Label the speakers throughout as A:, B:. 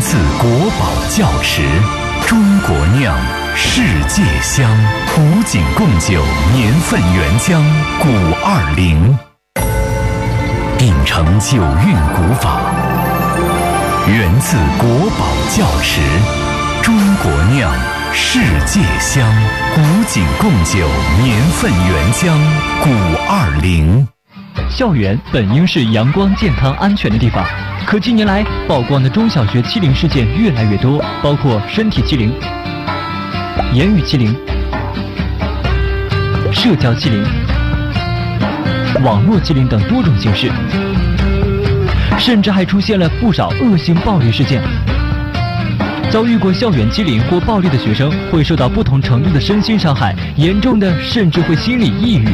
A: 自国宝窖池，中国酿，世界香。古井贡酒年份原浆520，秉承酒韵古法，源自国宝窖池，中国酿，世界香。古井贡酒年份原浆520。
B: 校园本应是阳光、健康、安全的地方，可近年来曝光的中小学欺凌事件越来越多，包括身体欺凌、言语欺凌、社交欺凌、网络欺凌等多种形式，甚至还出现了不少恶性暴力事件。遭遇过校园欺凌或暴力的学生会受到不同程度的身心伤害，严重的甚至会心理抑郁。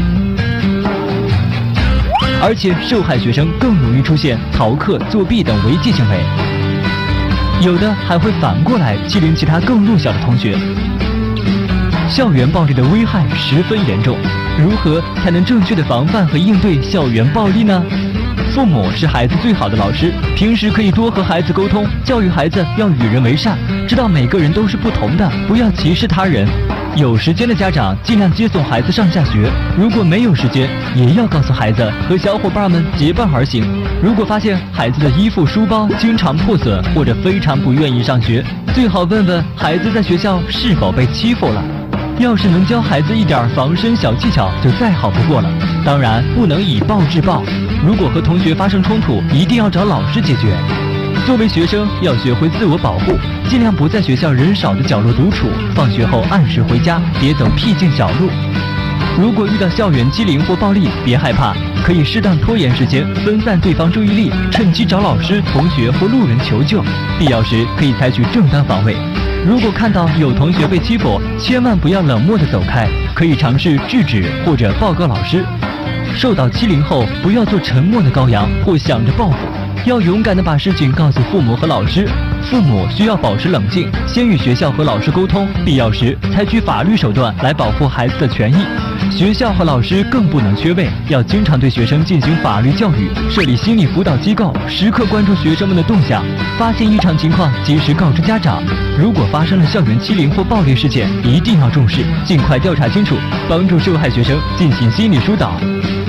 B: 而且受害学生更容易出现逃课、作弊等违纪行为，有的还会反过来欺凌其他更弱小的同学。校园暴力的危害十分严重，如何才能正确的防范和应对校园暴力呢？父母是孩子最好的老师，平时可以多和孩子沟通，教育孩子要与人为善，知道每个人都是不同的，不要歧视他人。有时间的家长尽量接送孩子上下学，如果没有时间，也要告诉孩子和小伙伴们结伴而行。如果发现孩子的衣服、书包经常破损或者非常不愿意上学，最好问问孩子在学校是否被欺负了。要是能教孩子一点防身小技巧，就再好不过了。当然，不能以暴制暴。如果和同学发生冲突，一定要找老师解决。作为学生，要学会自我保护，尽量不在学校人少的角落独处，放学后按时回家，别走僻静小路。如果遇到校园欺凌或暴力，别害怕，可以适当拖延时间，分散对方注意力，趁机找老师、同学或路人求救，必要时可以采取正当防卫。如果看到有同学被欺负，千万不要冷漠地走开，可以尝试制止或者报告老师。受到欺凌后，不要做沉默的羔羊或想着报复，要勇敢地把事情告诉父母和老师。父母需要保持冷静，先与学校和老师沟通，必要时采取法律手段来保护孩子的权益。学校和老师更不能缺位，要经常对学生进行法律教育，设立心理辅导机构，时刻关注学生们的动向，发现异常情况及时告知家长。如果发生了校园欺凌或暴力事件，一定要重视，尽快调查清楚，帮助受害学生进行心理疏导。